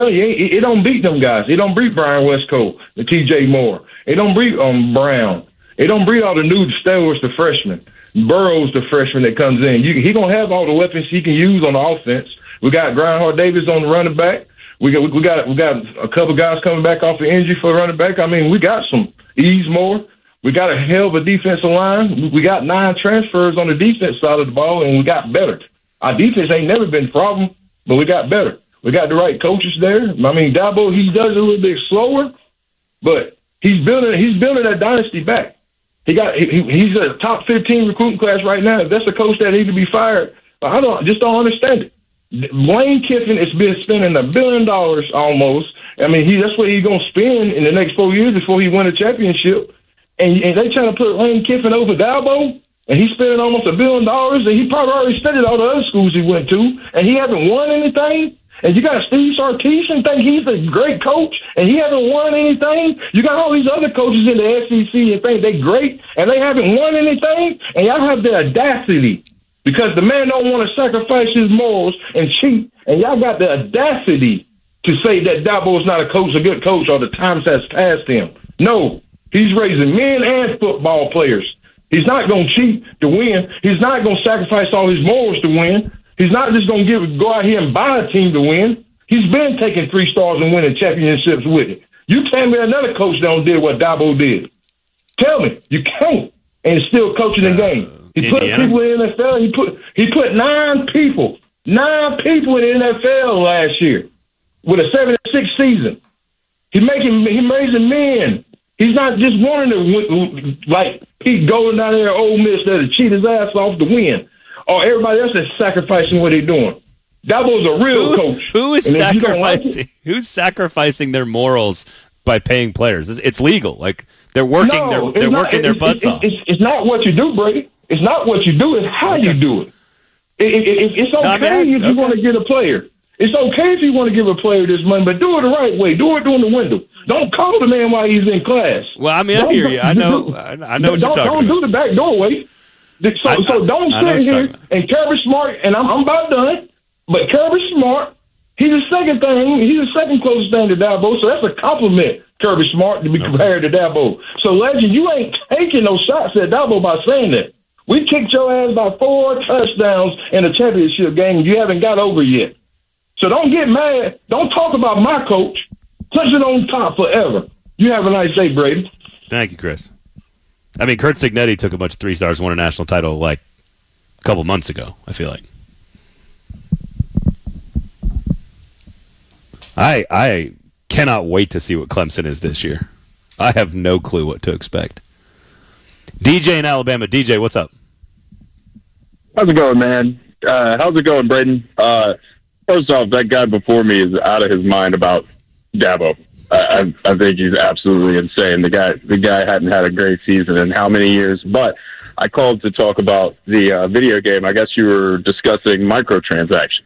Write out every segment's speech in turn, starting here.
It don't beat them guys. It don't beat Brian Westcott, the T.J. Moore. It don't beat Brown. It don't beat all the new Stewart's the freshman. Burrow's the freshman that comes in. He gonna have all the weapons he can use on the offense. We got Grindhard Davis on the running back. We got a couple guys coming back off the injury for running back. I mean, we got some ease more. We got a hell of a defensive line. We got 9 transfers on the defense side of the ball, and we got better. Our defense ain't never been a problem, but we got better. We got the right coaches there. I mean, Dabo, he does it a little bit slower, but he's building that dynasty back. He's a top 15 recruiting class right now. If that's a coach that needs to be fired, I don't understand it. Lane Kiffin has been spending $1 billion almost. I mean, that's what he's going to spend in the next 4 years before he win a championship. And they trying to put Lane Kiffin over Dabo, and he's spending almost $1 billion, and he probably already spent it all the other schools he went to, and he hasn't won anything. And you got Steve Sarkisian think he's a great coach, and he hasn't won anything. You got all these other coaches in the SEC and think they're great, and they haven't won anything. And y'all have the audacity, because the man don't want to sacrifice his morals and cheat, and y'all got the audacity to say that Dabo is not a good coach, or the times has passed him. No, he's raising men and football players. He's not going to cheat to win. He's not going to sacrifice all his morals to win. He's not just going to go out here and buy a team to win. He's been taking 3 stars and winning championships with it. You tell me another coach don't did what Dabo did. Tell me. You can't. And he's still coaching the game. He put people in the NFL. He put 9 people in the NFL last year with a 7-6 season. He's raising men. He's not just wanting to, like Pete Golden down there at Ole Miss, that'll cheat his ass off to win. Or everybody else is sacrificing what they're doing. Dabo's a real coach. Who's sacrificing? Who's sacrificing their morals by paying players? It's legal. Like they're working. They're working their butts off. It's not what you do, Brady. It's not what you do. It's how you do it. It's okay if you want to get a player. It's okay if you want to give a player this money, but do it the right way. Do it during the window. Don't call the man while he's in class. Well, I mean, I hear you. I know what you're talking about. Don't do the back doorway. So don't sit here and Kirby Smart, and I'm about done, but Kirby Smart, he's the second closest thing to Dabo, so that's a compliment, Kirby Smart, to be compared to Dabo. So, Legend, you ain't taking no shots at Dabo by saying that. We kicked your ass by 4 touchdowns in a championship game, and you haven't got over yet. So don't get mad. Don't talk about my coach. Touch it on top forever. You have a nice day, Brady. Thank you, Chris. I mean, Curt Cignetti took a bunch of 3 stars, won a national title like a couple months ago, I feel like. I cannot wait to see what Clemson is this year. I have no clue what to expect. DJ in Alabama. DJ, what's up? How's it going, man? How's it going, Braden? First off, that guy before me is out of his mind about Dabo. I think he's absolutely insane. The guy hadn't had a great season in how many years? But I called to talk about the video game. I guess you were discussing microtransactions.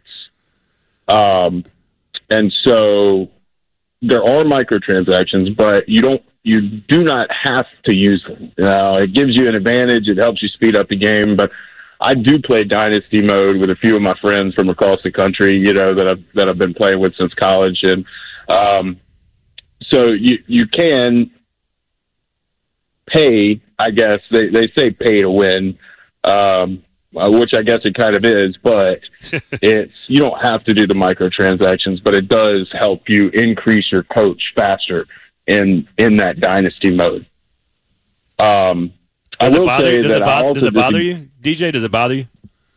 And so there are microtransactions, but you do not have to use them. It gives you an advantage. It helps you speed up the game. But I do play Dynasty mode with a few of my friends from across the country, that I've been playing with since college. And so you can pay, I guess. They say pay to win, which I guess it kind of is, but you don't have to do the microtransactions, but it does help you increase your coach faster in that Dynasty mode. Does it bother you? DJ, does it bother you?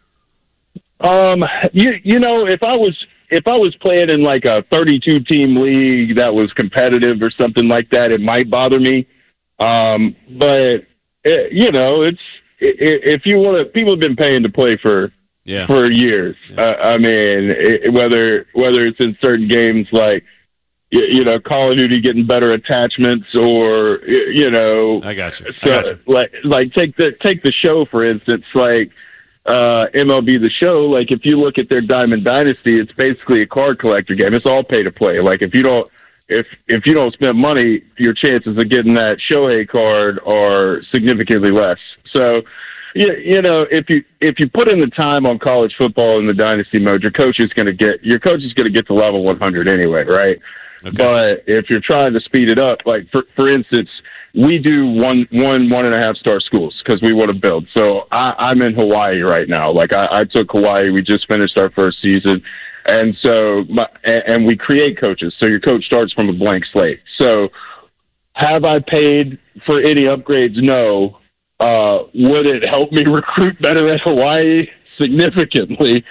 If I was playing in like a 32-team league that was competitive or something like that, it might bother me. But it's if you want to, people have been paying to play for years. Yeah. I mean, whether it's in certain games like Call of Duty getting better attachments, or I got you. Like take the show for instance, like MLB The Show. Like if you look at their Diamond Dynasty, it's basically a card collector game. It's all pay to play. Like if you don't spend money, your chances of getting that Shohei card are significantly less. So you know, if you put in the time on college football in the dynasty mode, your coach is going to get to level 100 anyway, right? Okay. But if you're trying to speed it up, like for instance, we do one and a half star schools because we want to build. So I'm in Hawaii right now. Like I took Hawaii. We just finished our first season. And so, and we create coaches. So your coach starts from a blank slate. So have I paid for any upgrades? No. Would it help me recruit better at Hawaii? Significantly.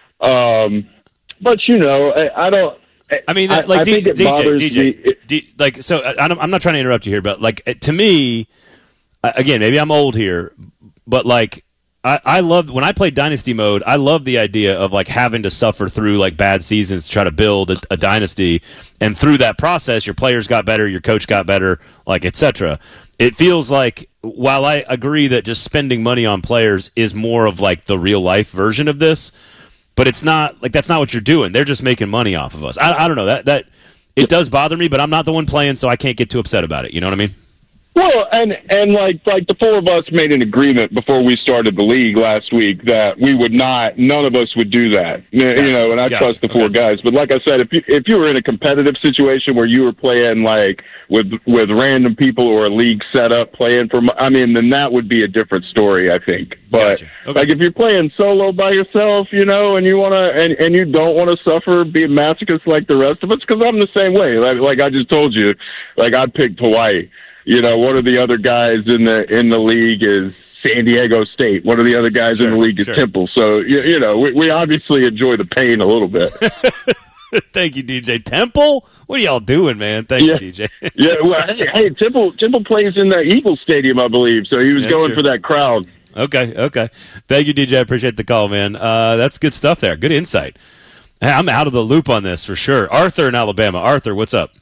But you know, I don't. I mean, like I think it bothers me. Like, so I'm not trying to interrupt you here, but like to me, again, maybe I'm old here, but like I love when I played Dynasty mode. I love the idea of like having to suffer through like bad seasons to try to build a dynasty, and through that process, your players got better, your coach got better, like etc. It feels like while I agree that just spending money on players is more of like the real life version of this. But it's not like that's not what you're doing. They're just making money off of us. I don't know that it does bother me, but I'm not the one playing, so I can't get too upset about it. You know what I mean? Well, and like the four of us made an agreement before we started the league last week that we would not, none of us would do that. Gotcha. You know, and I trust the four guys. But like I said, if you were in a competitive situation where you were playing like with random people or a league setup playing for, I mean, then that would be a different story, I think. But like if you're playing solo by yourself, you know, and you want to, and you don't want to suffer, be a masochist like the rest of us, because I'm the same way. Like I just told you, like I picked Hawaii. You know, one of the other guys in the league is San Diego State. One of the other guys in the league is Temple. So, you know, we obviously enjoy the pain a little bit. Thank you, DJ. Temple? What are y'all doing, man? Thank you, DJ. Yeah, well, hey, Temple plays in the Eagles Stadium, I believe. So he was going for that crowd. Okay. Thank you, DJ. I appreciate the call, man. That's good stuff there. Good insight. I'm out of the loop on this for sure. Arthur in Alabama. Arthur, what's up?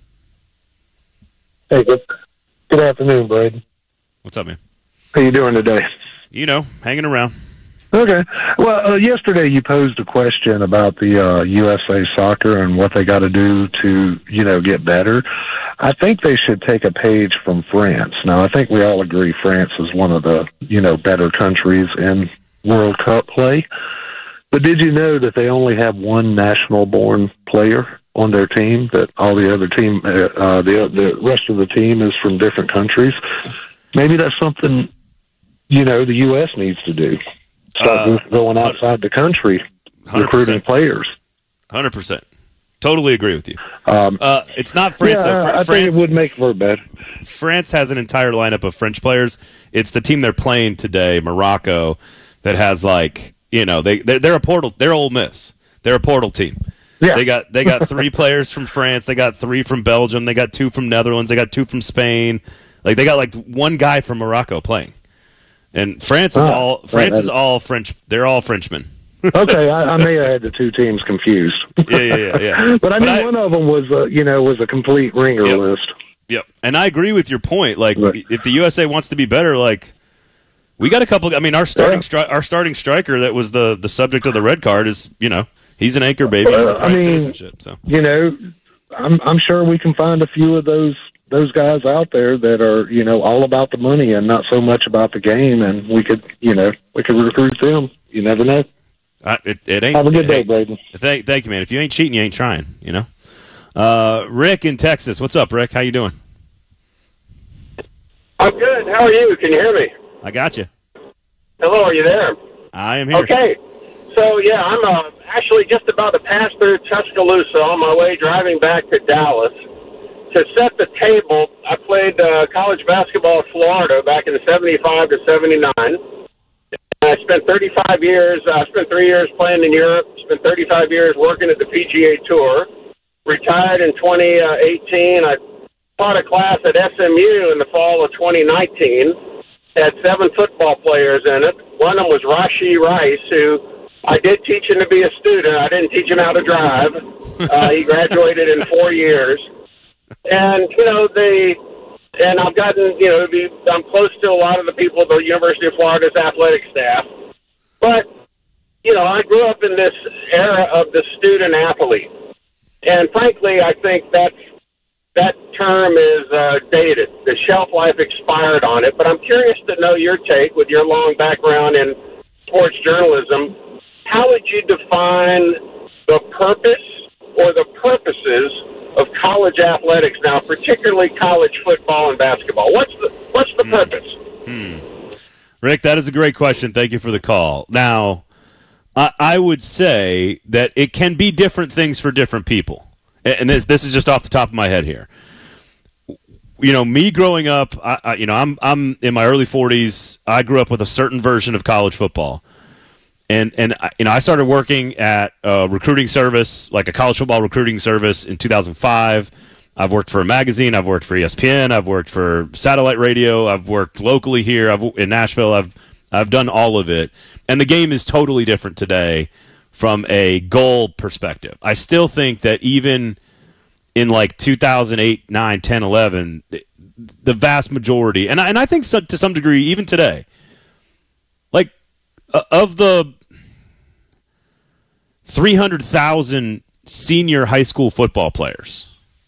Hey, good afternoon, Braden. What's up, man? How you doing today? You know, hanging around. Okay. Well, yesterday you posed a question about the USA Soccer and what they got to do to, you know, get better. I think they should take a page from France. Now, I think we all agree France is one of the, you know, better countries in World Cup play. But did you know that they only have one national-born player on their team, that all the other team, the rest of the team is from different countries? Maybe that's something, you know, the U.S. needs to do. Start going outside the country, 100%. Recruiting players. 100%. Totally agree with you. It's not France. Yeah, I think it would make for better. France has an entire lineup of French players. It's the team they're playing today, Morocco, that has like, you know, they're a portal. They're Ole Miss. They're a portal team. Yeah. They got 3 players from France. They got 3 from Belgium. They got 2 from Netherlands. They got 2 from Spain. Like they got like 1 guy from Morocco playing. And France is all French. They're all Frenchmen. Okay, I may have had the 2 teams confused. Yeah. But I mean, one of them was a complete ringer list. Yep. And I agree with your point. Like, if the USA wants to be better, like we got a couple. I mean, our starting striker that was the subject of the red card is, you know, he's an anchor baby with citizenship. So, you know, I'm sure we can find a few of those guys out there that are, you know, all about the money and not so much about the game, and we could recruit them. You never know. It ain't. Have a good day, Braden. Thank you, man. If you ain't cheating, you ain't trying. You know. Rick in Texas. What's up, Rick? How you doing? I'm good. How are you? Can you hear me? I got you. Hello, are you there? I am here. Okay. So, yeah, I'm actually just about to pass through Tuscaloosa on my way driving back to Dallas. To set the table, I played college basketball in Florida back in 75 to 79. I spent 35 years, I spent 3 years playing in Europe, spent 35 years working at the PGA Tour. Retired in 2018. I taught a class at SMU in the fall of 2019. Had 7 football players in it. One of them was Rashee Rice, who I did teach him to be a student. I didn't teach him how to drive. He graduated in 4 years. And, you know, and I've gotten, you know, I'm close to a lot of the people at the University of Florida's athletic staff. But, you know, I grew up in this era of the student athlete. And frankly, I think that term is dated. The shelf life expired on it. But I'm curious to know your take with your long background in sports journalism. How would you define the purpose or the purposes of college athletics now, particularly college football and basketball? What's the purpose? Rick, that is a great question. Thank you for the call. Now, I would say that it can be different things for different people. And this is just off the top of my head here. Me growing up, I'm in my early 40s. I grew up with a certain version of college football. And I started working at a recruiting service, like a college football recruiting service, in 2005. I've worked for a magazine. I've worked for ESPN. I've worked for satellite radio. I've worked locally here in Nashville. I've done all of it. And the game is totally different today from a goal perspective. I still think that even in like 2008, 9, 10, 11, the vast majority, and I think so, to some degree even today, like of the 300,000 senior high school football players,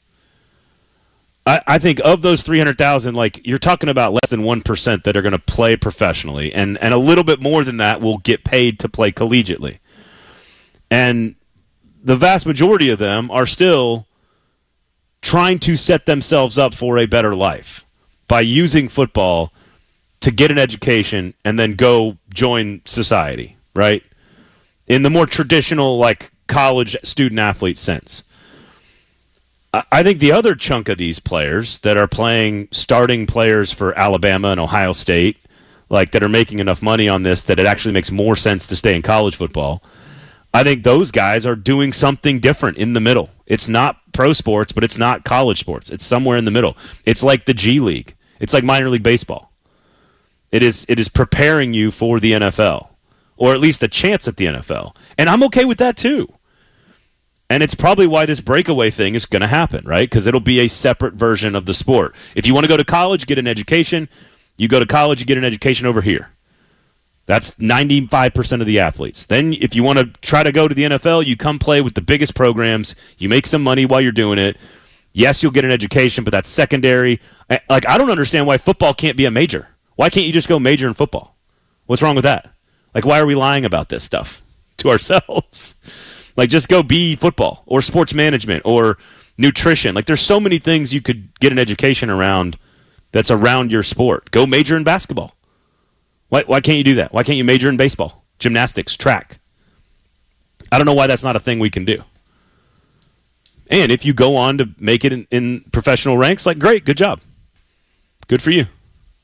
I think of those 300,000, like you're talking about less than 1% that are going to play professionally, and a little bit more than that will get paid to play collegiately. And the vast majority of them are still trying to set themselves up for a better life by using football to get an education and then go join society, right? In the more traditional, like, college student-athlete sense. I think the other chunk of these players that are playing starting players for Alabama and Ohio State, like that are making enough money on this that it actually makes more sense to stay in college football, I think those guys are doing something different in the middle. It's not pro sports, but it's not college sports. It's somewhere in the middle. It's like the G League. It's like minor league baseball. It is preparing you for the NFL, or at least a chance at the NFL. And I'm okay with that too. And it's probably why this breakaway thing is going to happen, right? Because it'll be a separate version of the sport. If you want to go to college, get an education, you go to college, you get an education over here. That's 95% of the athletes. Then if you want to try to go to the NFL, you come play with the biggest programs. You make some money while you're doing it. Yes, you'll get an education, but that's secondary. Like, I don't understand why football can't be a major. Why can't you just go major in football? What's wrong with that? Like, why are we lying about this stuff to ourselves? Like, just go be football or sports management or nutrition. Like, there's so many things you could get an education around that's around your sport. Go major in basketball. Why can't you do that? Why can't you major in baseball, gymnastics, track? I don't know why that's not a thing we can do. And if you go on to make it in professional ranks, like, great, good job. Good for you.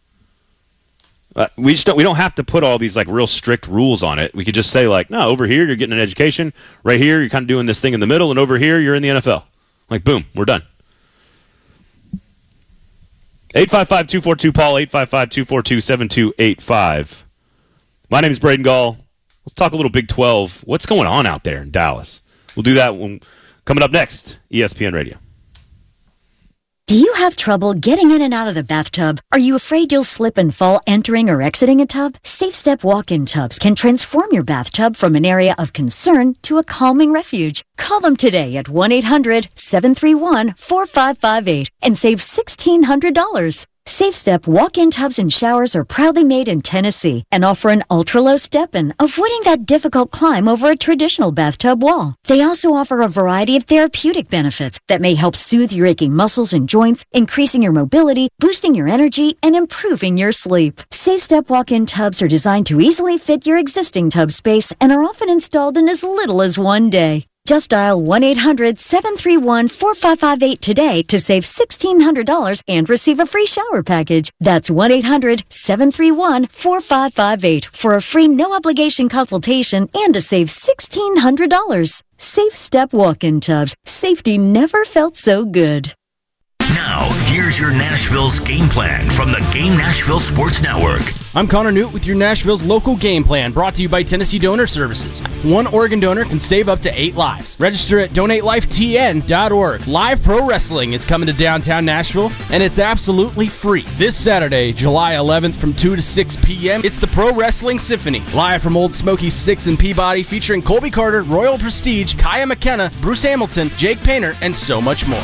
We don't have to put all these like real strict rules on it. We could just say like, no, over here you're getting an education. Right here you're kind of doing this thing in the middle, and over here you're in the NFL. Like, boom, we're done. 855-242-PAUL, 855-242-7285. My name is Braden Gall. Let's talk a little Big 12. What's going on out there in Dallas? We'll do that coming up next, ESPN Radio. Do you have trouble getting in and out of the bathtub? Are you afraid you'll slip and fall entering or exiting a tub? Safe Step walk-in tubs can transform your bathtub from an area of concern to a calming refuge. Call them today at 1-800-731-4558 and save $1,600. Safe Step walk-in tubs and showers are proudly made in Tennessee and offer an ultra-low step-in, avoiding that difficult climb over a traditional bathtub wall. They also offer a variety of therapeutic benefits that may help soothe your aching muscles and joints, increasing your mobility, boosting your energy, and improving your sleep. Safe Step walk-in tubs are designed to easily fit your existing tub space and are often installed in as little as one day. Just dial 1-800-731-4558 today to save $1,600 and receive a free shower package. That's 1-800-731-4558 for a free no-obligation consultation and to save $1,600. Safe Step walk-in tubs. Safety never felt so good. Now, here's your Nashville's game plan from the Game Nashville Sports Network. I'm Connor Newt with your Nashville's local game plan, brought to you by Tennessee Donor Services. One Oregon donor can save up to 8 lives. Register at donatelifetn.org. Live pro wrestling is coming to downtown Nashville, and it's absolutely free. This Saturday, July 11th from 2 to 6 p.m., it's the Pro Wrestling Symphony. Live from Old Smoky 6 in Peabody, featuring Colby Carter, Royal Prestige, Kaya McKenna, Bruce Hamilton, Jake Painter, and so much more.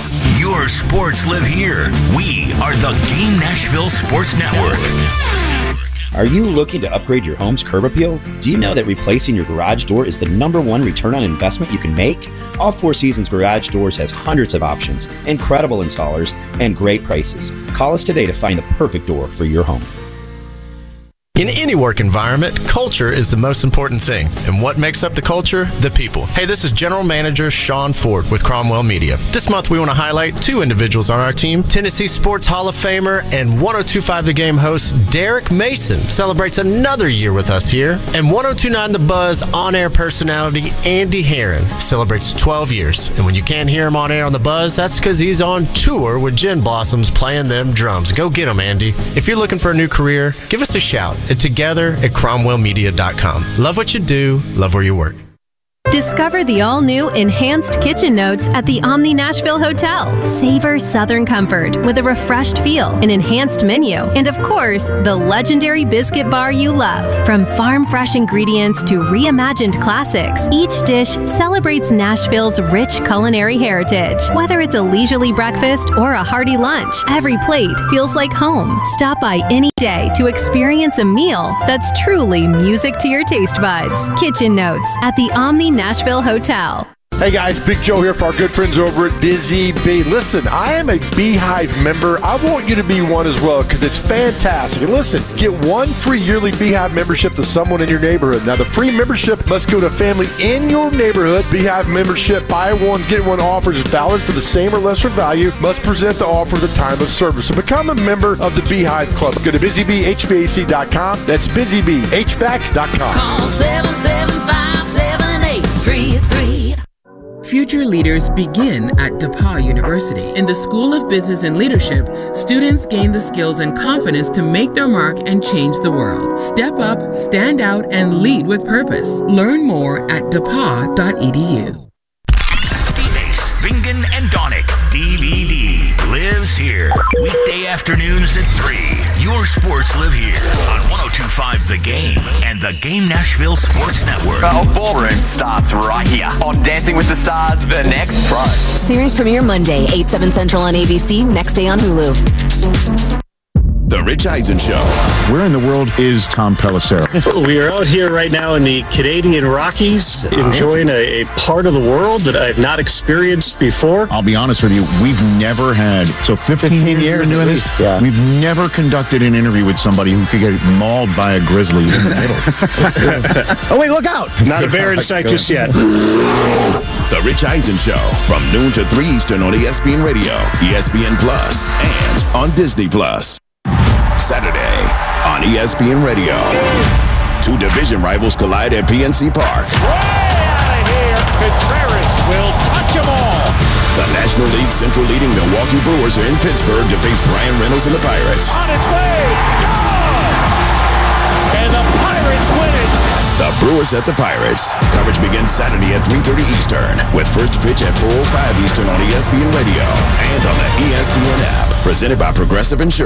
Your sports live here. We are the Game Nashville Sports Network. Are you looking to upgrade your home's curb appeal? Do you know that replacing your garage door is the #1 return on investment you can make? All Four Seasons Garage Doors has hundreds of options, incredible installers, and great prices. Call us today to find the perfect door for your home. In any work environment, culture is the most important thing. And what makes up the culture? The people. Hey, this is General Manager Sean Ford with Cromwell Media. This month we want to highlight two individuals on our team. Tennessee Sports Hall of Famer and 102.5 The Game host Derek Mason celebrates another year with us here. And 102.9 The Buzz on-air personality Andy Herron celebrates 12 years. And when you can't hear him on air on The Buzz, that's because he's on tour with Gin Blossoms playing them drums. Go get him, Andy. If you're looking for a new career, give us a shout at together@cromwellmedia.com. Love what you do, love where you work. Discover the all-new Enhanced Kitchen Notes at the Omni Nashville Hotel. Savor Southern comfort with a refreshed feel, an enhanced menu, and of course, the legendary biscuit bar you love. From farm-fresh ingredients to reimagined classics, each dish celebrates Nashville's rich culinary heritage. Whether it's a leisurely breakfast or a hearty lunch, every plate feels like home. Stop by any day to experience a meal that's truly music to your taste buds. Kitchen Notes at the Omni Nashville Hotel. Hey guys, Big Joe here for our good friends over at Busy Bee. Listen, I am a Beehive member. I want you to be one as well because it's fantastic. And listen, get one free yearly Beehive membership to someone in your neighborhood. Now, the free membership must go to a family in your neighborhood. Beehive membership, buy one, get one offer is valid for the same or lesser value. Must present the offer at the time of service. So become a member of the Beehive Club. Go to busybeehvac.com. That's busybeehvac.com. Call 775-7833. Future leaders begin at DePauw University. In the School of Business and Leadership, students gain the skills and confidence to make their mark and change the world. Step up, stand out, and lead with purpose. Learn more at depaw.edu. D-Base, Bingen, and Donick. DVD lives here. Weekday afternoons at 3. Your sports live here on 102.5 The Game and the Game Nashville Sports Network. Our ballroom starts right here on Dancing with the Stars, The Next Pro. Series premiere Monday, 8/7 Central on ABC, next day on Hulu. The Rich Eisen Show. Where in the world is Tom Pelissero? We are out here right now in the Canadian Rockies, enjoying a part of the world that I've not experienced before. I'll be honest with you, we've never had, 15 years at least, we've never conducted an interview with somebody who could get mauled by a grizzly in the middle. Oh, wait, look out. Not a bear in sight just yet. The Rich Eisen Show, from noon to 3 Eastern on ESPN Radio, ESPN Plus, and on Disney Plus. Saturday on ESPN Radio. Two division rivals collide at PNC Park. Way out of here. Contreras will touch them all. The National League Central leading Milwaukee Brewers are in Pittsburgh to face Brian Reynolds and the Pirates. On its way. Gone. And the Pirates win it. The Brewers at the Pirates. Coverage begins Saturday at 3:30 Eastern with first pitch at 4:05 Eastern on ESPN Radio and on the ESPN app. Presented by Progressive Insurance.